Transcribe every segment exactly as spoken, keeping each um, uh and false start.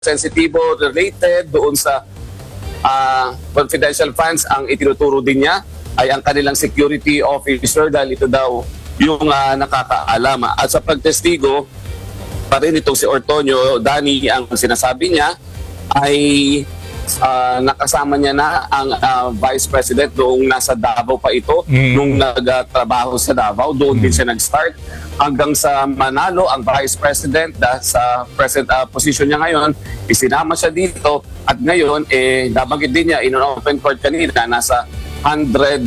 sensitibo related doon sa uh, confidential funds, ang itinuturo din niya ay ang kanilang security officer dahil ito daw yung uh, nakakaalam. At sa pagtestigo, pa rin itong si Ortonio, Danny, ang sinasabi niya ay uh, nakasama niya na ang uh, Vice President noong nasa Davao pa ito, mm. nung nagtrabaho sa Davao, doon mm. din siya nag-start. Hanggang sa Manalo, ang Vice President uh, sa present uh, position niya ngayon, isinama siya dito at ngayon, eh, nabanggit din niya in an open court kanina, nasa one hundred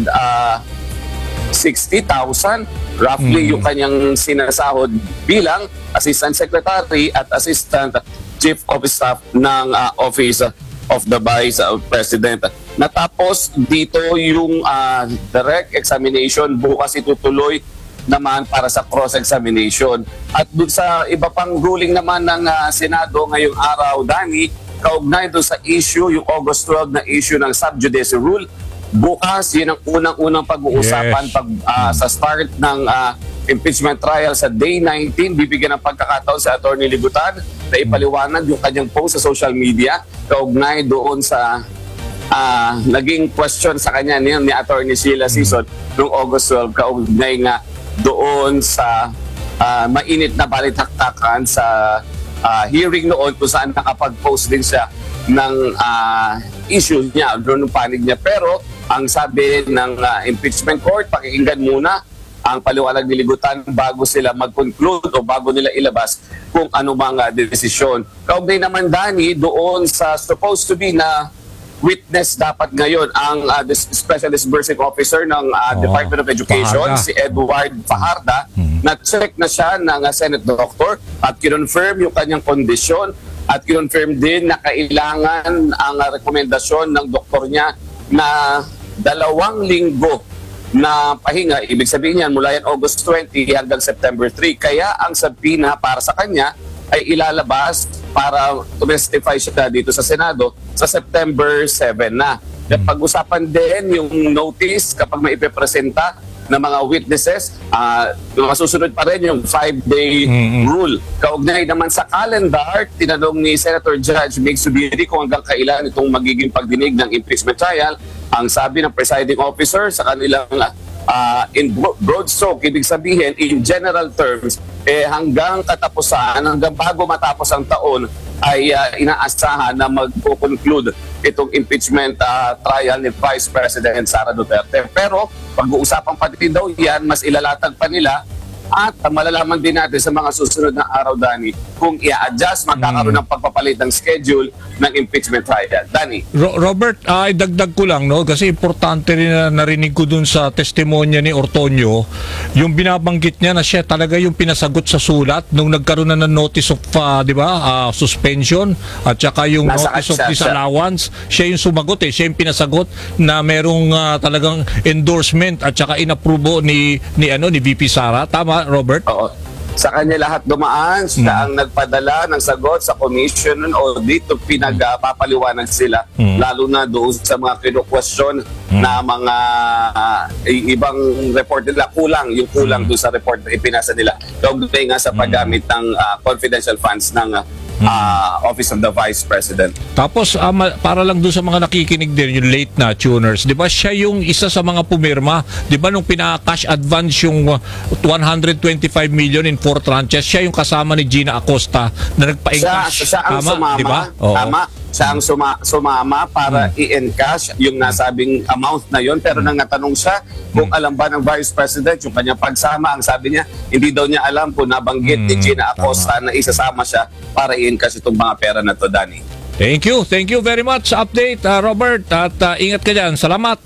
sixty thousand roughly mm. yung kanyang sinasahod bilang Assistant Secretary at Assistant Chief of Staff ng uh, Office of the Vice President. Natapos dito yung uh, direct examination, bukas itutuloy naman para sa cross-examination. At dun sa iba pang ruling naman ng uh, Senado ngayong araw, Danny, kaugnay doon sa issue, yung August twelve na issue ng sub judice rule, bukas yun ang unang-unang pag-uusapan yes. pag, uh, sa start ng uh, impeachment trial sa day nineteen. Bibigyan ng pagkakataon sa Attorney Libutan na ipaliwanag yung kanyang post sa social media kaugnay doon sa uh, naging question sa kanya ni, ni Attorney Sheila Sison noong August twelve, kaugnay nga doon sa uh, mainit na balitaktakan sa uh, hearing noon kung saan nakapag-post din siya ng uh, issue niya, doon ng panig niya. Pero ang sabi ng uh, impeachment court, pakikinggan muna ang paliwanag ni Libutan bago sila mag-conclude o bago nila ilabas kung ano mga desisyon. Kaugnay naman, Danny, doon sa supposed to be na witness dapat ngayon ang uh, Special Disbursing Officer ng uh, oh, Department of Education, Fajarda. Si Edward Fajarda, hmm. na-check na siya ng uh, Senate Doctor at kinonfirm yung kanyang kondisyon at kinonfirm din na kailangan ang uh, rekomendasyon ng doktor niya na dalawang linggo na pahinga. Ibig sabihin yan, mula yan August twenty hanggang September three. Kaya ang sabina para sa kanya ay ilalabas para tumestify siya dito sa Senado sa September seven na. At pag-usapan din yung notice kapag may ipipresenta ng mga witnesses, uh, masusunod pa rin yung five-day mm-hmm. rule. Kaugnay naman sa calendar, tinanong ni Senator Judge Mig Subiri kung hanggang kailan itong magiging pagdinig ng impeachment trial. Ang sabi ng presiding officer sa kanilang uh, in broad stroke, ibig sabihin, in general terms, eh, hanggang katapusan, hanggang bago matapos ang taon, ay uh, inaasahan na mag-conclude itong impeachment uh, trial ni Vice President Sara Duterte. Pero pag-uusapan pa din daw yan, mas ilalatag pa nila at malalaman din natin sa mga susunod na araw, Danny, kung i-adjust, magkakaroon mm. ng pagpapalit ng schedule ng impeachment trial. Danny? Ro Robert, ay uh, dagdag ko lang, no? Kasi importante rin na narinig ko dun sa testimonya ni Ortonio, yung binabanggit niya na siya talaga yung pinasagot sa sulat nung nagkaroon na ng notice of, uh, di ba, uh, suspension at saka yung Nasa notice of disallowance. Siya yung sumagot eh, siya yung pinasagot na merong uh, talagang endorsement at saka inaprubo ni, ni, ano, ni V P Sara. Tama, Robert? Oo. Sa kanya lahat dumaan, siya mm. ang nagpadala ng sagot sa Commission on Audit, pinagpapaliwanag sila, mm. lalo na doon sa mga kinu-question mm. na mga uh, ibang report nila, kulang, yung kulang mm. doon sa report na ipinasa nila. Kaugnay nga sa paggamit ng uh, confidential funds ng uh, Uh, Office of the Vice President. Tapos uh, para lang doon sa mga nakikinig din, yung late na tuners, di ba siya yung isa sa mga pumirma, di ba nung pinaka-cash advance yung one hundred twenty-five million in four tranches, siya yung kasama ni Gina Acosta na nagpa-encash. Siya, siya ang tama, sumama, diba? Tama. Siya ang suma, sumama para hmm. i-encash yung nasabing amount na yon. Pero nang natanong siya kung hmm. alam ba ng Vice President yung kanyang pagsama, ang sabi niya, hindi daw niya alam kung nabanggit hmm. ni Gina Acosta na isasama siya para i-encash itong mga pera na to, Danny. Thank you. Thank you very much sa update, uh, Robert. At uh, ingat ka dyan. Salamat.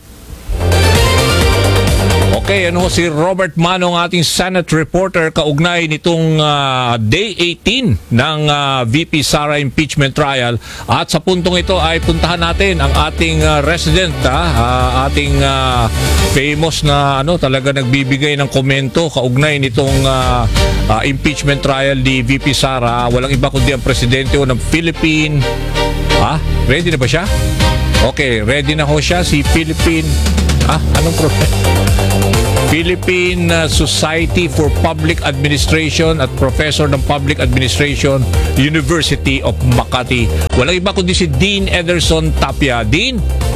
Okay, ano si Robert Manong, ating Senate reporter, kaugnay nitong uh, day eighteen ng uh, V P Sara impeachment trial. At sa puntong ito ay puntahan natin ang ating uh, resident, uh, uh, ating uh, famous na ano talaga nagbibigay ng komento kaugnay nitong uh, uh, impeachment trial ni V P Sara. Walang iba kundi ang presidente ng Philippine. Ah, ready na ba siya? Okay, ready na ho siya, si Philippine. Ah, anong problema? Philippine uh, Society for Public Administration at professor ng Public Administration, University of Makati. Walang iba kundi si Dean Ederson Tapia. Dean?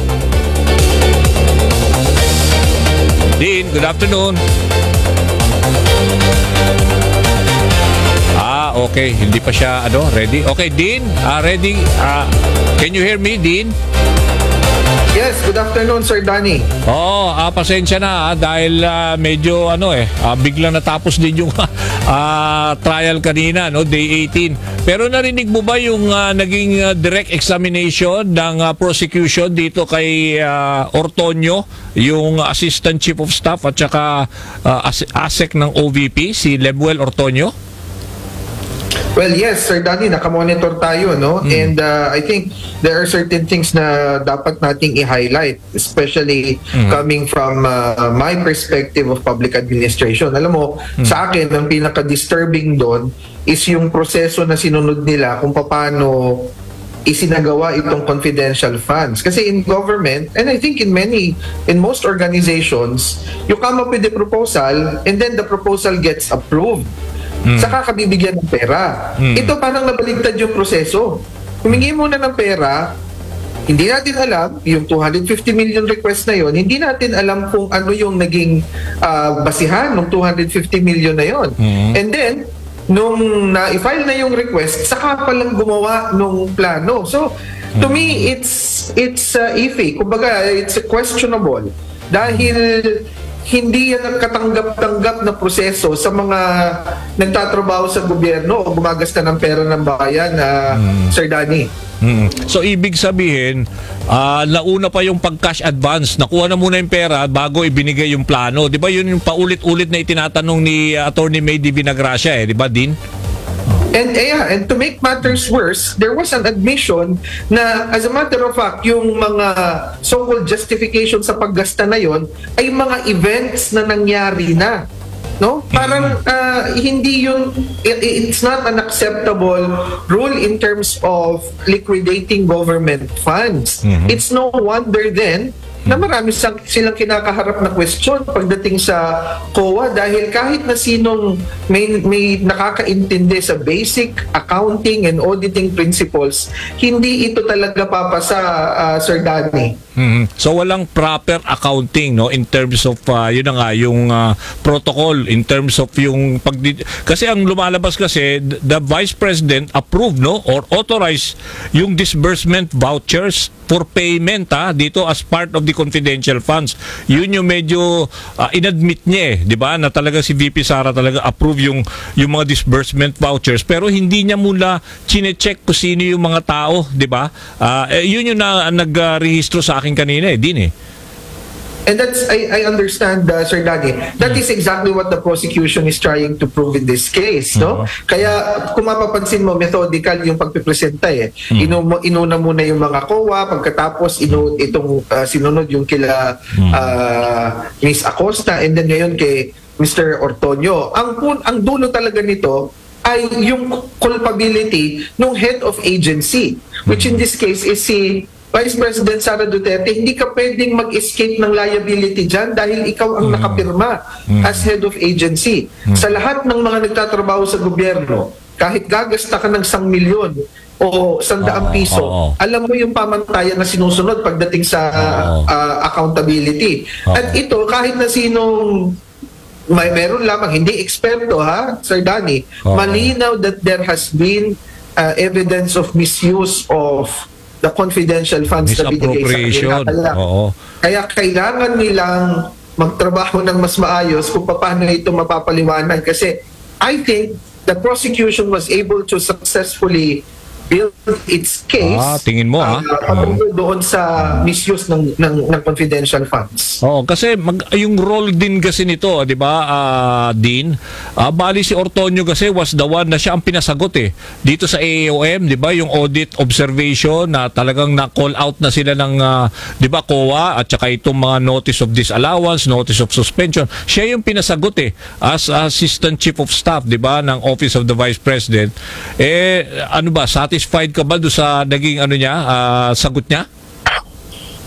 Dean, good afternoon. Ah, okay. Hindi pa siya, ano, ready? Okay, Dean, uh, ready? Uh, can you hear me, Dean? Yes, good afternoon, Sir Danny. Oo, ah, pasensya na ah, dahil ah, medyo ano eh, ah, biglang natapos din yung ah, trial kanina, no, day eighteen. Pero narinig mo ba yung ah, naging ah, direct examination ng ah, prosecution dito kay ah, Ortonio, yung Assistant Chief of Staff at saka ah, as- ASEC ng O V P, si Lemuel Ortonio? Well, yes, Sir Danny, nakamonitor tayo, no? And uh, I think there are certain things na dapat nating i-highlight, especially coming from uh, my perspective of public administration. Alam mo, sa akin, ang pinaka-disturbing doon is yung proseso na sinunod nila kung paano isinagawa itong confidential funds. Kasi in government, and I think in many, in most organizations, you come up with a proposal and then the proposal gets approved. Mm. Saka kabibigyan ng pera. Mm. Ito parang nabaligtad yung proseso. Humingi muna ng pera, hindi natin alam, yung two hundred fifty million request na yon, hindi natin alam kung ano yung naging uh, basihan ng two hundred fifty million na yon. Mm. And then, nung na-file na yung request, saka palang gumawa nung plano. So, to me, it's it's uh, iffy. Kumbaga, it's questionable. Dahil hindi yan ang katanggap-tanggap na proseso sa mga nagtatrabaho sa gobyerno o gumagasta ng pera ng bayan, uh, mm. Sir Danny. Mm. So, ibig sabihin, uh, nauna pa yung pag-cash advance, nakuha na muna yung pera bago ibinigay yung plano. Di ba yun yung paulit-ulit na itinatanong ni uh, Attorney May Di Vinagracia, eh? Di ba, Dean? And eh, yeah, and to make matters worse, there was an admission na as a matter of fact, yung mga so-called justification sa paggasta na yon ay mga events na nangyari na. No? Parang uh, hindi yung it, it's not an acceptable rule in terms of liquidating government funds. Mm-hmm. It's no wonder then na marami silang kinakaharap na question pagdating sa C O A dahil kahit na sinong may, may nakakaintindi sa basic accounting and auditing principles, hindi ito talaga papasa, uh, Sir Danny. Mm-hmm. So walang proper accounting, no, in terms of uh, yun na nga yung uh, protocol, in terms of yung pag kasi ang lumalabas kasi the Vice President approved, no, or authorized yung disbursement vouchers for payment ha, dito as part of the confidential funds. Yun yung medyo uh, inadmit niya eh, di ba, na talaga si V P Sara talaga approve yung yung mga disbursement vouchers pero hindi niya muna chine-check kung sino yung mga tao, di ba? Uh, eh, yun yung na, nag-rehistro sa akin kanina eh, din eh. And that's, I, I understand, uh, Sir Danny, that is exactly what the prosecution is trying to prove in this case, no? Uh-huh. Kaya kung mapapansin mo, methodical yung pagpipresenta eh. Uh-huh. Inu, inuna muna yung mga C O A, pagkatapos inu, itong uh, sinunod yung kila uh, Miss Acosta, and then ngayon kay Mister Ortonio. Ang, ang dulo talaga nito ay yung culpability ng head of agency, which in this case is si Vice President Sara Duterte. Hindi ka pwedeng mag-escape ng liability dyan dahil ikaw ang nakapirma as head of agency. Sa lahat ng mga nagtatrabaho sa gobyerno, kahit gagasta ka ng isang milyon o sandaang piso, oh, oh. alam mo yung pamantayan na sinusunod pagdating sa oh. uh, accountability. Oh. At ito, kahit na sinong may meron lamang, hindi eksperto ha, Sir Danny, oh. malinaw that there has been uh, evidence of misuse of the confidential funds na binigay sa kanila. Oo. Kaya kailangan nilang magtrabaho ng mas maayos kung paano ito mapapaliwanag. Kasi I think the prosecution was able to successfully build its case. Ah, tingin mo ah. Uh, doon sa misuse ng, ng, ng confidential funds. Oo, kasi mag, yung role din kasi nito, di ba, uh, Dean? Uh, bali si Ortonio kasi was the one na siya ang pinasagot eh. Dito sa A A O M, di ba, yung audit observation na talagang na-call out na sila ng, uh, di ba, C O A at saka itong mga notice of disallowance, notice of suspension. Siya yung pinasagot eh as Assistant Chief of Staff, di ba, ng Office of the Vice President. Eh, ano ba, satisfied ka ba doon sa naging ano niya, uh, sagot niya?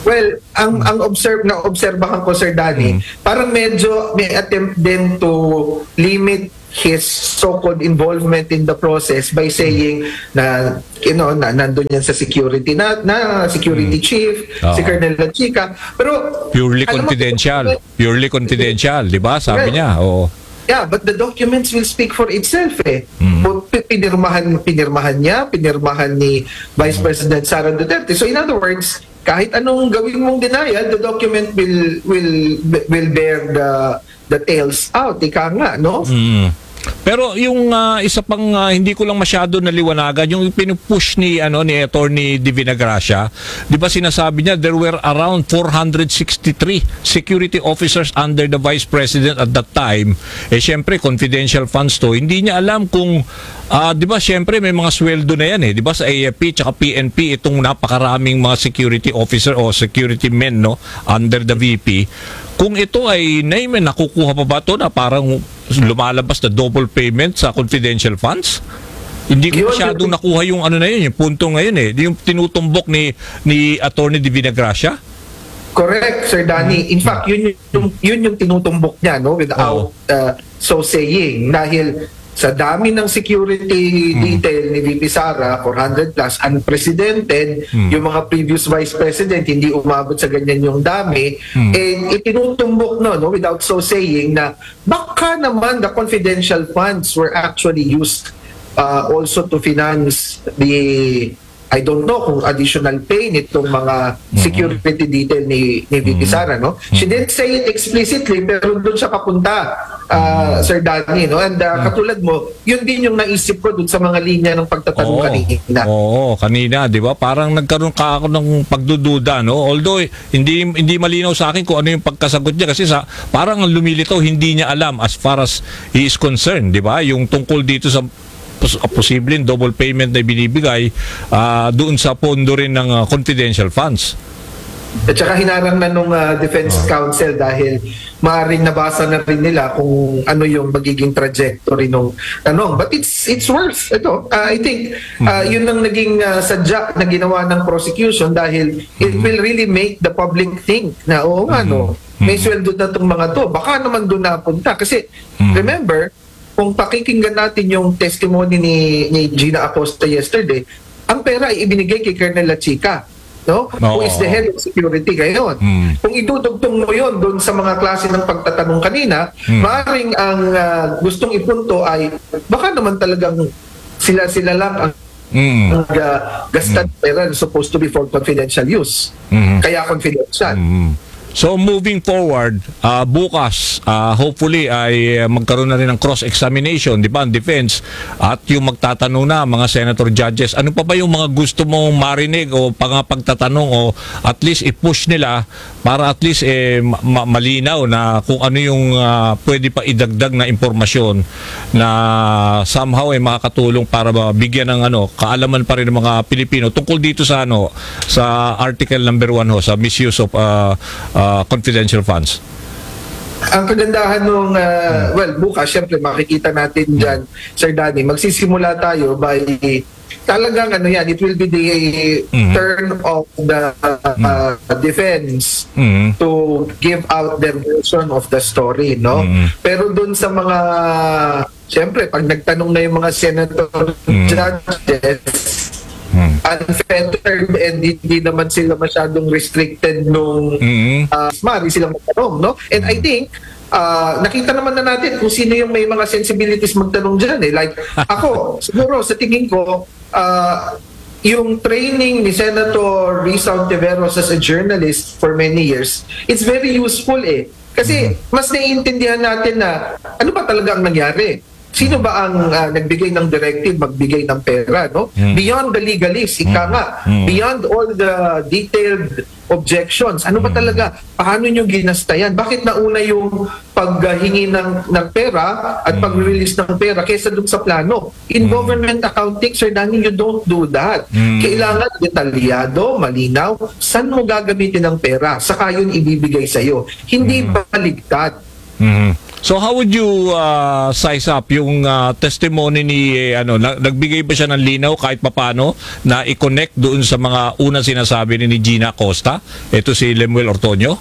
Well, ang ang observe na obserbahan ko, Sir Danny, parang medyo may attempt din to limit his so-called involvement in the process by saying na you know na nandun yan sa security na, na security chief, Oo. si Colonel Lachica, pero Purely alam mo, confidential. Purely confidential, di ba? Sabi niya. Oo. yeah, but the documents will speak for itself eh. Mm. Po- pi- Pinirmahan, pinirmahan niya, pinirmahan ni Vice President Sara Duterte. So in other words, kahit anong gawin mong denial, the document will will will bear the the tails out. Ika nga, no? Mm. Pero yung ah, isa pang ah, hindi ko lang masyado naliwanagan yung pinupush ni ano ni Attorney De Vinagracia, 'di ba sinasabi niya there were around four hundred sixty-three security officers under the Vice President at that time. Eh syempre confidential funds to. Hindi niya alam kung ah, 'di ba syempre may mga sweldo na yan eh, 'di ba sa A F P at P N P itong napakaraming mga security officer o security men no under the V P. Kung ito ay name, nakukuha pa ba ito na parang lumalabas na double payment sa confidential funds? Hindi ko Yun, masyadong yun. nakuha yung ano na yun, yung punto ngayon eh. Yung tinutumbok ni ni Attorney De Vinagracia. Correct, Sir Danny. In fact, yun yung, yun yung tinutumbok niya, no? Without uh, so saying. Dahil sa dami ng security detail ni V P Sara, four hundred plus, unprecedented, yung mga previous vice president, hindi umabot sa ganyan yung dami, and itinutumbok no, no, without so saying na baka naman the confidential funds were actually used uh, also to finance the I don't know kung additional pay nitong mga security detail ni, ni V P Sara, no? She didn't say it explicitly, pero doon siya papunta, uh, Sir Danny, no? And uh, katulad mo, yun din yung naisip ko doon sa mga linya ng pagtatanong Oo. kanina. Oo, kanina, 'di ba? Parang nagkaroon ka ako ng pagdududa, no? Although eh, hindi hindi malinaw sa akin kung ano yung pagkasagot niya kasi sa parang ang lumilitaw hindi niya alam as far as he is concerned, 'di ba? Yung tungkol dito sa pos- posibleng double payment na binibigay ah, doon sa pondo rin ng ah, confidential funds. At saka hinarang na nung uh, Defense Council dahil maaaring nabasa na rin nila kung ano yung magiging trajectory nung tanong. But it's it's worse. Ito, uh, I think uh, yun ang naging uh, sadya na ginawa ng prosecution dahil it will really make the public think na oo nga no, may sweldo na itong mga to. Baka naman doon napunta. Kasi remember, kung pakikinggan natin yung testimony ni, ni Gina Acosta yesterday, ang pera ay ibinigay kay Colonel Lachica, no? Who is the head of security ngayon. Mm. Kung idudugtong mo yun doon sa mga klase ng pagtatanong kanina, maaaring ang ah, gustong ipunto ay baka naman talagang sila-sila lang ang Mm. ang ah, gastan pera supposed to be for confidential use. Mhm. Kaya confidential. Mm. So moving forward, ah, bukas ah, hopefully ay ah, magkaroon na rin ng cross-examination, di ba, ang defense at yung magtatanong na mga senator judges. Ano pa ba yung mga gusto mong marinig o pang pagtatanong o at least i-push nila para at least eh, ma- ma- malinaw na kung ano yung ah, pwede pa idagdag na impormasyon na somehow ay makakatulong para ba bigyan ng ano kaalaman pa rin ng mga Pilipino tungkol dito sa ano sa article number one ho sa misuse of ah, ah, confidential funds. Ang kagandahan nung, uh, well, bukas, syempre, makikita natin dyan, Sir Danny, magsisimula tayo by, talagang ano yan, it will be the Mhm. turn of the uh, defense Mhm. to give out their version of the story, no? Mhm. Pero dun sa mga, syempre, pag nagtanong na yung mga senator judges, Mm. unfettered and hindi naman sila masyadong restricted nung Mhm. uh, mari silang magtanong, no? And I think uh, nakita naman na natin kung sino yung may mga sensibilities magtanong dyan eh. Like ako, siguro sa tingin ko, uh, yung training ni Senator Risa Ontiveros as a journalist for many years, it's very useful eh. Kasi mas naiintindihan natin na ano ba talaga ang nangyari. Sino ba ang uh, nagbigay ng directive magbigay ng pera, no? Mm. Beyond the legalist, ika nga, Mm. beyond all the detailed objections, ano ba talaga? Paano nyo ginasta yan? Bakit nauna yung paghingi ng, ng pera at pag-release ng pera kaysa dun sa plano? In government accounting, Sir Danny, you don't do that. Mm. Kailangan detalyado, malinaw, saan mo gagamitin ang pera? Saka yun ibibigay sa'yo. Hindi baligtad. Mhm. So how would you uh, size up yung uh, testimony ni eh, ano na, nagbigay ba siya ng linaw kahit papaano na i-connect doon sa mga unang sinasabi ni, ni Gina Costa? Ito si Lemuel Ortoño?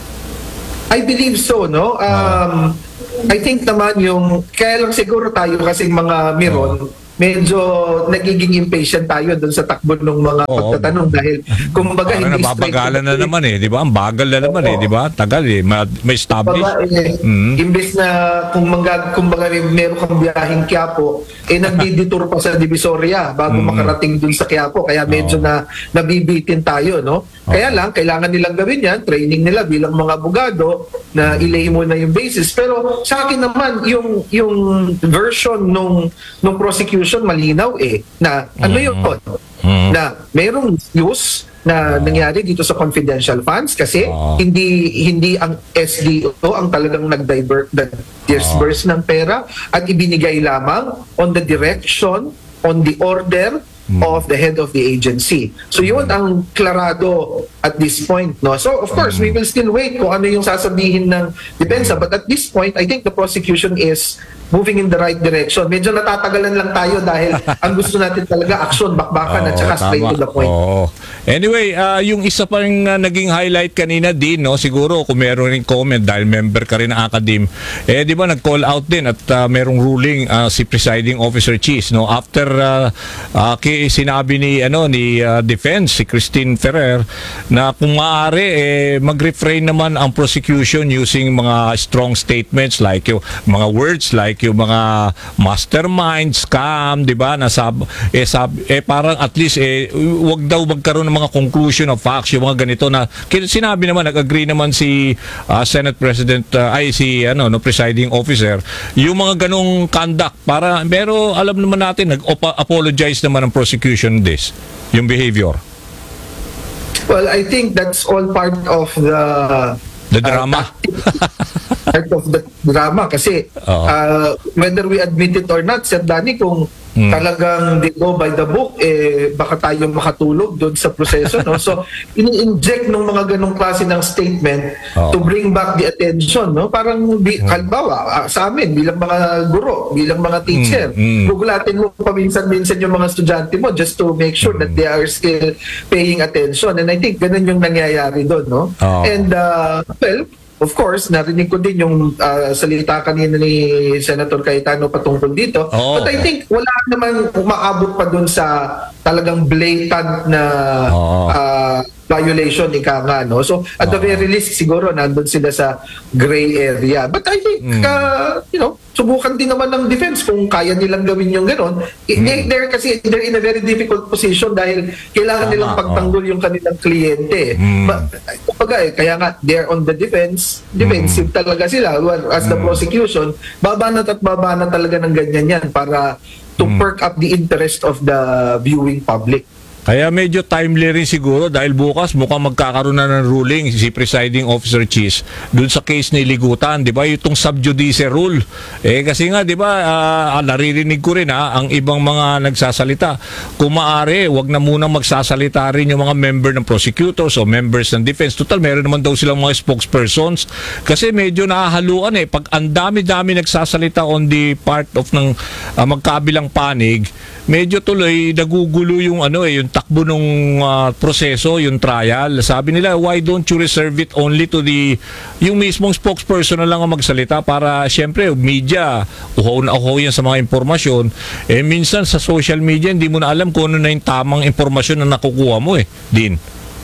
I believe so, no? Um, I think naman yung, kaya lang siguro tayo kasing mga Miron, medyo nagiging impatient tayo doon sa takbo ng mga Oo. pagtatanong dahil kumbaga Parang hindi nababagalan na straight- naman eh, di ba? Ang bagal na naman eh, di ba? Tagal eh, Ma- may establish. Kumbaga, eh, Mm. imbes na kung mga kumbaga may meron kang biyaheng Quiapo, eh nagdi-detour pa sa Divisoria bago makarating dun sa Quiapo. Kaya medyo Oo. na nabibitin tayo, no? Kaya lang kailangan nilang gawin 'yan, training nila bilang mga abogado na ilay mo na yung basis. Pero sa akin naman yung yung version nung nung prosecution malinaw eh na ano yun? Mm. Na merong use na nangyari dito sa confidential funds kasi Oo. hindi hindi ang S D O ang talagang nag-divert disburse ng pera at ibinigay lamang on the direction, on the order of the head of the agency. So yun ang klarado at this point, no. So of course we will still wait kung ano yung sasabihin ng depensa, but at this point I think the prosecution is moving in the right direction. Medyo natatagalan lang tayo dahil ang gusto natin talaga action, bakbakan at saka Oo, straight tama. to the point. Oo. Anyway, ah, yung isa pa rin ah, naging highlight kanina din, no, siguro kung meron rin comment dahil member ka rin ng Academ, eh di ba nag-call out din at ah, merong ruling ah, si Presiding Officer Cheese, no, after ah, ah, ki- sinabi ni ano ni ah, Defense si Christine Ferrer na kung maaari eh mag-refrain naman ang prosecution using mga strong statements like yung mga words like yung mga mastermind, scam, di ba? Na sab, eh, sab, eh parang at least eh wag daw magkaroon ng mga conclusion of facts yung mga ganito na kin- sinabi naman nag-agree naman si ah, Senate President ah, ay si ano no presiding officer yung mga ganong conduct para pero alam naman natin nag-apologize naman ang prosecution this yung behavior. Well, I think that's all part of the The drama. uh, part of the drama kasi Oo. uh, whether we admit it or not, Sir Danny, kung Hmm. talagang they go by the book, eh baka tayo makatulog doon sa proseso, no? So ini-inject ng mga ganong klase ng statement Oo. to bring back the attention, no? Parang bi- halimbawa ah, sa amin bilang mga guro, bilang mga teacher, Hmm. gugulatin mo paminsan-minsan yung mga estudyante mo just to make sure that they are still paying attention, and I think ganun yung nangyayari doon, no? Oo. And uh, well, of course, narinig ko din yung uh, salita kanina ni Senator Cayetano patungkol dito. Oo. But I think wala naman umaabot pa dun sa talagang blatant na Oo. uh, violation, ika nga, no? So, at the very least, siguro, nandun sila sa gray area. But I think, uh, you know, subukan din naman ng defense kung kaya nilang gawin yung gano'n. I- they- They're kasi, they're in a very difficult position dahil kailangan Tama, nilang pagtanggol yung kanilang kliyente. Mm. But, kumbaga, eh, kaya nga, they're on the defense, defensive talaga sila. Well, as the prosecution, babanat at babanat talaga ng ganyan yan para to perk up the interest of the viewing public. Kaya medyo timely rin siguro dahil bukas mukhang magkakaroon na ng ruling si Presiding Officer Cheese dun sa case ni Ligutan, di ba? Itong sub judice rule. Eh kasi nga, di ba, ah, naririnig ko rin ha, ang ibang mga nagsasalita. Kung maaari, wag na munang magsasalita rin yung mga member ng prosecutors o members ng defense. Total, meron naman daw silang mga spokespersons. Kasi medyo nahahaluan eh. Pag ang dami-dami nagsasalita on the part of ng ah, magkabilang panig, medyo tuloy nagugulo yung ano eh, yung takbo ng ah, proseso, yung trial. Sabi nila, why don't you reserve it only to the yung mismong spokesperson na lang ang magsalita para syempre media uhaw na uhaw yan sa mga impormasyon. Eh minsan sa social media hindi mo na alam kung ano na yung tamang impormasyon na nakukuha mo eh, Din.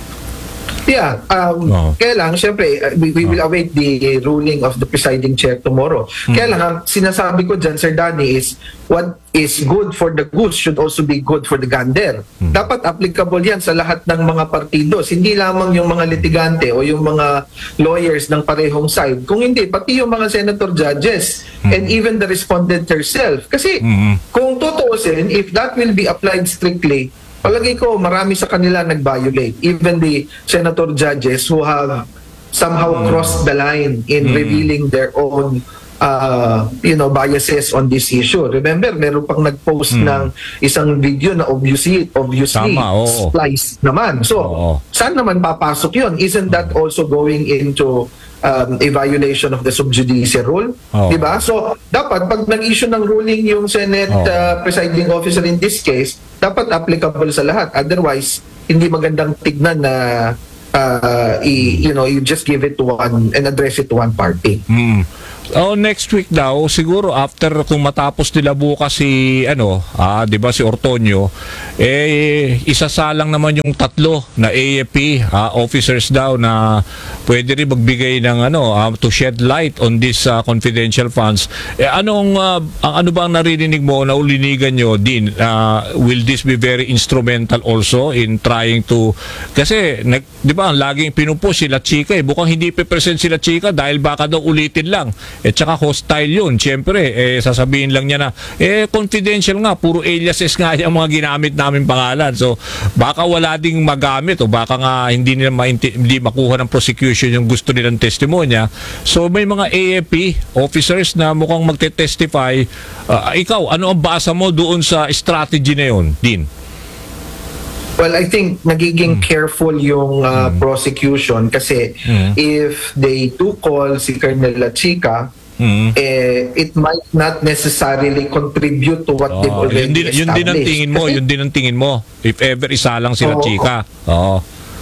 Yeah, um, Oo. kaya lang, syempre, uh, we, we will await the ruling of the presiding chair tomorrow. Kaya lang, ang sinasabi ko dyan, Sir Danny, is what is good for the goose should also be good for the gander. Dapat applicable yan sa lahat ng mga partidos, hindi lamang yung mga litigante o yung mga lawyers ng parehong side. Kung hindi, pati yung mga senator judges and even the respondent herself. Kasi kung tutuusin, if that will be applied strictly, palagi ko marami sa kanila nag-violate. Even the senator judges who have somehow crossed the line in revealing their own uh, you know, biases on this issue. Remember, meron pang nag-post ng isang video na obviously, obviously Tama, oo. spliced naman. So, Oo. saan naman papasok yun? Isn't that also going into um, a violation of the sub judice rule. Oh. Diba? So, dapat pag nag-issue ng ruling yung Senate Oh. uh, presiding officer in this case, dapat applicable sa lahat. Otherwise, hindi magandang tignan na uh, i, you know, you just give it to one and address it to one party. Mm. Oh, next week daw siguro after kung matapos nila bukas si ano, ah, 'di ba si Ortonio, eh isasalang naman yung tatlo na A F P ah, officers daw na pwede rin magbigay ng ano ah, to shed light on this ah, confidential funds. Eh anong ah, ang ano ba ang naririnig mo na ulinigan nyo din? Ah, will this be very instrumental also in trying to kasi nag, 'di ba ang laging pinupush sila Chika eh bukang hindi pe-present sila Chika dahil baka daw ulitin lang. Eh tsaka hostile yun. Siyempre, eh, sasabihin lang niya na, eh, confidential nga, puro aliases nga yung mga ginamit namin pangalan. So, baka wala ding magamit o baka nga hindi nila mainti- hindi makuha ng prosecution yung gusto nilang testimonya. So, may mga A F P officers na mukhang magte-testify. Uh, ikaw, ano ang basa mo doon sa strategy na yun, Dean? Well, I think nagiging careful yung uh, prosecution kasi if they do call si Colonel La Chica, eh, it might not necessarily contribute to what they've Oh, already yun, din, yun din ang established. tingin mo, Kasi, yun din ang tingin mo. If ever isa lang sila Oo. Chika. Oo.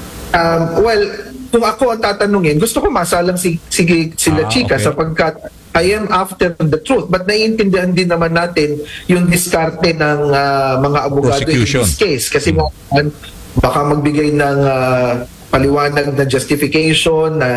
um, well, kung ako ang tatanungin, gusto ko masalang si, si, sila Ah, Chica okay. sapagkat I am after the truth. But naiintindihan din naman natin yung diskarte ng uh, mga abogado in Prosecution. this case. Kasi nga, baka magbigay ng uh, paliwanag na justification na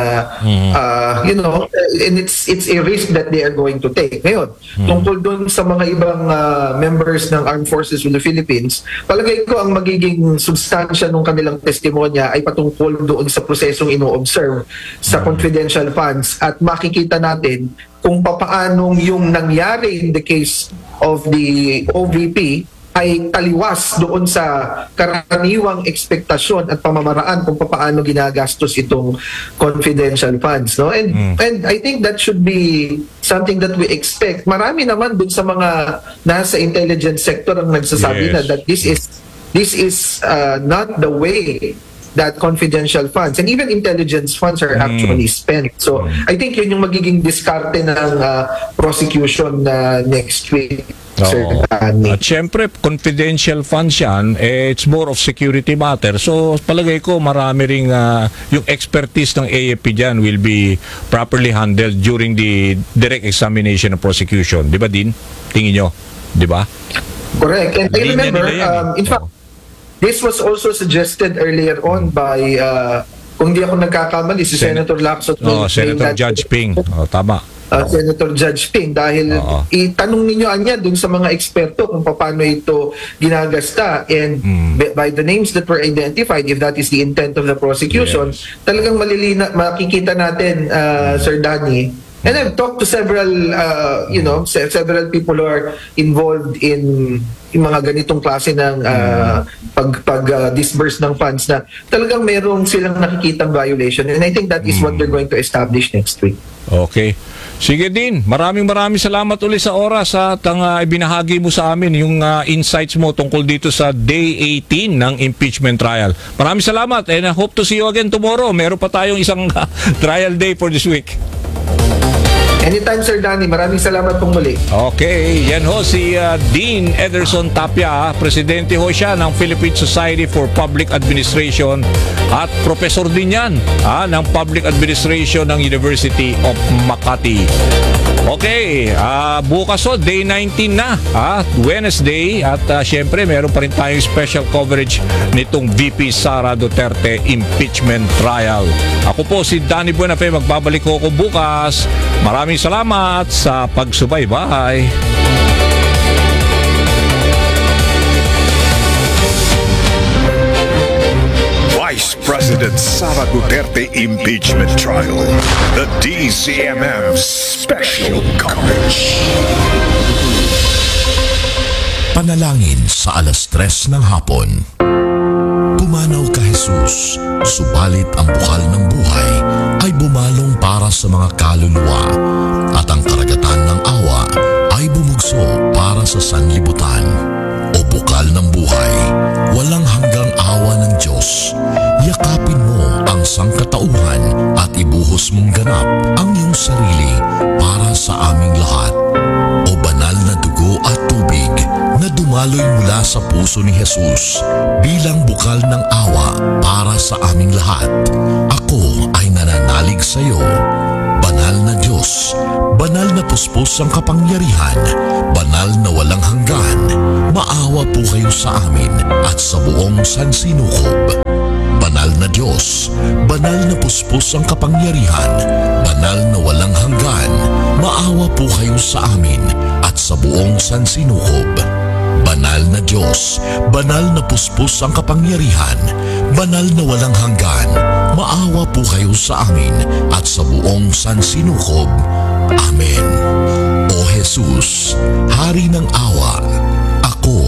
uh, you know, and it's it's a risk that they are going to take. Ngayon, tungkol doon sa mga ibang uh, members ng Armed Forces of the Philippines, palagay ko ang magiging substansya ng kanilang testimonya ay patungkol doon sa prosesong ino-observe sa confidential funds at makikita natin kung papaanong yung nangyari in the case of the O V P ay taliwas doon sa karaniwang ekspektasyon at pamamaraan kung paano ginagastos itong confidential funds, no? And Mm. and I think that should be something that we expect. Marami naman doon sa mga nasa intelligence sector ang nagsasabi Yes. na that this is this is uh, not the way that confidential funds and even intelligence funds are actually spent. So I think yun yung magiging diskarte ng uh, prosecution uh, next week. Sir Oo. Danny. At syempre, confidential funds yan, eh, it's more of security matter. So, palagay ko, marami ring ah, yung expertise ng A F P dyan will be properly handled during the direct examination of prosecution. Di ba, Dean? Tingin nyo? Di ba? Correct. And I Linya remember, nila yan, um, eh. in fact, this was also suggested earlier on by, uh, kung di ako nagkakamali, si Sen- Senator Lacson. Oh, Senator Judge Ping. Oh, tama. uh, Senator Judge Ping dahil Oo. itanong ninyo anya dun sa mga eksperto kung paano ito ginagasta and b- by the names that were identified, if that is the intent of the prosecution, Yes. talagang malilina, makikita natin, uh, Sir Danny. And I've talked to several, uh, you know, se- several people who are involved in yung mga ganitong klase ng uh, pag, pag uh, disburse ng funds na talagang merong silang nakikitang violation. And I think that is what they're going to establish next week. Okay. Sige din, maraming maraming salamat ulit sa oras at ang uh, ibinahagi mo sa amin yung uh, insights mo tungkol dito sa Day eighteen ng impeachment trial. Maraming salamat and I hope to see you again tomorrow. Meron pa tayong isang uh, trial day for this week. Anytime, Sir Danny. Maraming salamat pong muli. Okay, yan ho si uh, Dean Ederson Tapia, presidente ho siya ng Philippine Society for Public Administration at professor din yan ah, ng Public Administration ng University of Makati. Okay, ah, bukas ho, day nineteen na, ah, Wednesday at ah, syempre meron pa rin tayong special coverage nitong V P Sara Duterte impeachment trial. Ako po si Danny Buenafe, magbabalik ko ako bukas. Maraming salamat sa pagsubaybay. Vice President Sara Duterte impeachment trial. The D C M M special coverage. Panalangin sa alas tres ng hapon. Pumanaw ka Jesus, subalit ang bukal ng buhay ay bumalong para sa mga kaluluwa at ang karagatan ng awa ay bumugso para sa sanlibutan. O bukal ng buhay, walang hanggang awa ng Diyos. Yakapin mo ang sangkatauhan at ibuhos mong ganap sa puso ni Jesus bilang bukal ng awa para sa aming lahat. Ako ay nananalig sa iyo, banal na Diyos, banal na puspos ang kapangyarihan, banal na walang hanggan. Maawa po kayo sa amin at sa buong sansinukob. Banal na Diyos, banal na puspos ang kapangyarihan, banal na walang hanggan. Maawa po kayo sa amin at sa buong sansinukob. Banal na Diyos, banal na puspos ang kapangyarihan, banal na walang hanggan. Maawa po kayo sa amin at sa buong sansinukob. Amen. O Jesus, Hari ng awa,